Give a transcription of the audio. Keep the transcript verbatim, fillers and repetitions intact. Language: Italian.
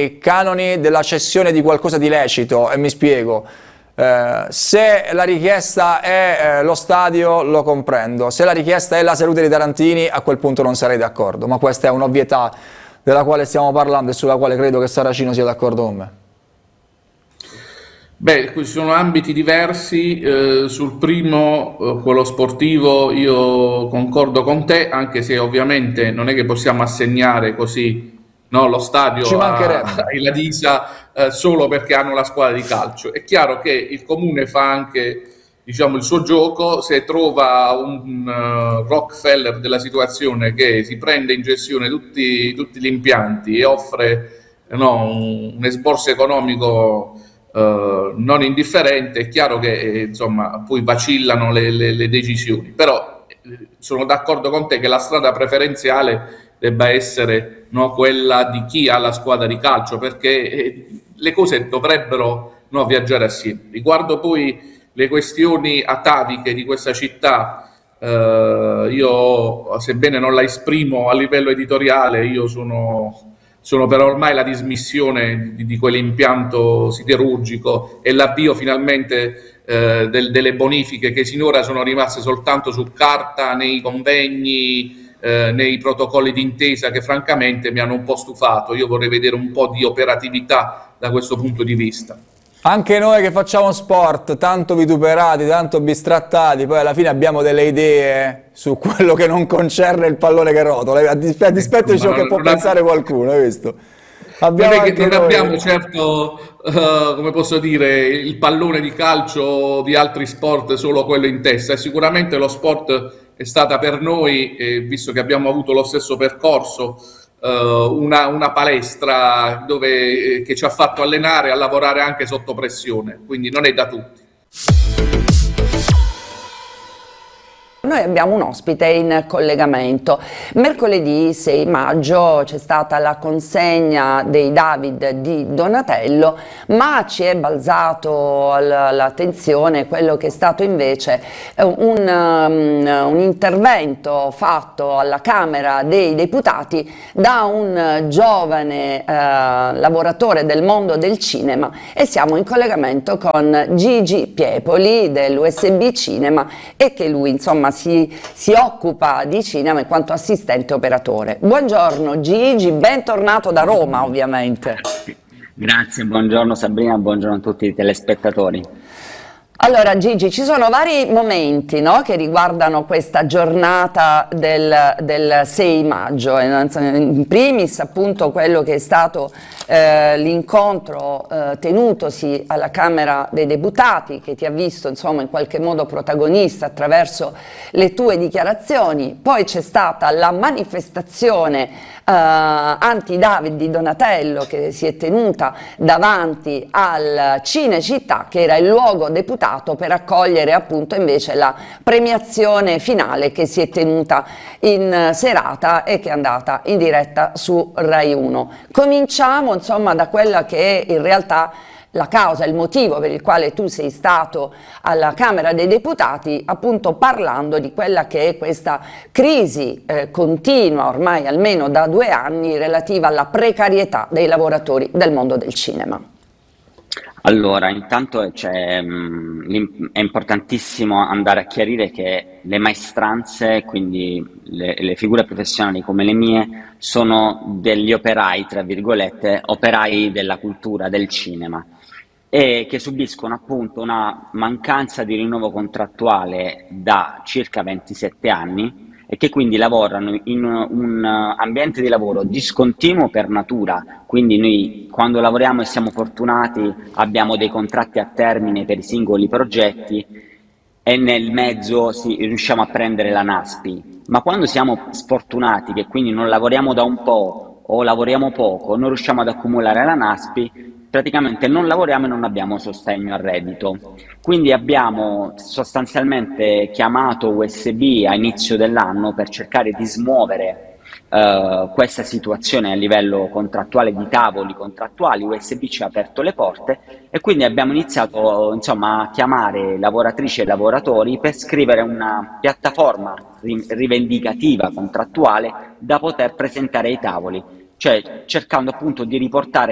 nei canoni della cessione di qualcosa di lecito, e mi spiego. Eh, se la richiesta è eh, lo stadio, lo comprendo. Se la richiesta è la salute dei tarantini, a quel punto non sarei d'accordo, ma questa è un'ovvietà della quale stiamo parlando e sulla quale credo che Saracino sia d'accordo con me. Beh, ci sono ambiti diversi. Eh, sul primo, eh, quello sportivo, io concordo con te, anche se ovviamente non è che possiamo assegnare così, no, lo stadio Ci a, mancherebbe. ai Ladisa eh, solo perché hanno la squadra di calcio. È chiaro che il comune fa anche, diciamo, il suo gioco. Se trova un uh, Rockefeller della situazione che si prende in gestione tutti, tutti gli impianti e offre, no, un, un esborso economico Uh, non indifferente, è chiaro che eh, insomma poi vacillano le, le, le decisioni, però eh, sono d'accordo con te che la strada preferenziale debba essere, no, quella di chi ha la squadra di calcio, perché eh, le cose dovrebbero, no, viaggiare assieme. Riguardo poi le questioni ataviche di questa città, eh, io, sebbene non la esprimo a livello editoriale, io sono sono per ormai la dismissione di, di quell'impianto siderurgico e l'avvio finalmente eh, del, delle bonifiche che sinora sono rimaste soltanto su carta, nei convegni, eh, nei protocolli d'intesa, che francamente mi hanno un po' stufato. Io vorrei vedere un po' di operatività da questo punto di vista. Anche noi che facciamo sport, tanto vituperati, tanto bistrattati, poi alla fine abbiamo delle idee su quello che non concerne il pallone che rotola, a dispetto di ciò che può pensare qualcuno, hai visto? Abbiamo non è che non noi... abbiamo certo, uh, come posso dire, il pallone di calcio di altri sport, solo quello in testa, e sicuramente lo sport è stata per noi, eh, visto che abbiamo avuto lo stesso percorso, Una, una palestra dove, eh, che ci ha fatto allenare a lavorare anche sotto pressione, quindi non è da tutti. Noi abbiamo un ospite in collegamento. Mercoledì sei maggio c'è stata la consegna dei David di Donatello, ma ci è balzato all'attenzione quello che è stato invece un, um, un intervento fatto alla Camera dei Deputati da un giovane eh, lavoratore del mondo del cinema, e siamo in collegamento con Gigi Piepoli dell'U S B Cinema, e che lui insomma Si, si occupa di cinema in quanto assistente operatore. Buongiorno Gigi, bentornato da Roma ovviamente. Grazie, buongiorno Sabrina, buongiorno a tutti i telespettatori. Allora Gigi, ci sono vari momenti, no, che riguardano questa giornata del, del sei maggio, in primis appunto quello che è stato eh, l'incontro eh, tenutosi alla Camera dei Deputati, che ti ha visto insomma in qualche modo protagonista attraverso le tue dichiarazioni. Poi c'è stata la manifestazione eh, anti-David di Donatello, che si è tenuta davanti al Cinecittà, che era il luogo deputato per accogliere appunto invece la premiazione finale che si è tenuta in serata e che è andata in diretta su Rai uno. Cominciamo insomma da quella che è in realtà la causa, il motivo per il quale tu sei stato alla Camera dei Deputati, appunto parlando di quella che è questa crisi eh, continua ormai almeno da due anni relativa alla precarietà dei lavoratori del mondo del cinema. Allora, intanto è importantissimo andare a chiarire che le maestranze, quindi le, le figure professionali come le mie, sono degli operai, tra virgolette, operai della cultura, del cinema, e che subiscono appunto una mancanza di rinnovo contrattuale da circa ventisette anni, e che quindi lavorano in un ambiente di lavoro discontinuo per natura. Quindi noi quando lavoriamo e siamo fortunati abbiamo dei contratti a termine per i singoli progetti e nel mezzo si, riusciamo a prendere la NASPI, ma quando siamo sfortunati che quindi non lavoriamo da un po' o lavoriamo poco, non riusciamo ad accumulare la NASPI, praticamente non lavoriamo e non abbiamo sostegno al reddito. Quindi abbiamo sostanzialmente chiamato U S B a inizio dell'anno per cercare di smuovere uh, questa situazione a livello contrattuale, di tavoli contrattuali. U S B ci ha aperto le porte e quindi abbiamo iniziato insomma a chiamare lavoratrici e lavoratori per scrivere una piattaforma rivendicativa contrattuale da poter presentare ai tavoli, cioè cercando appunto di riportare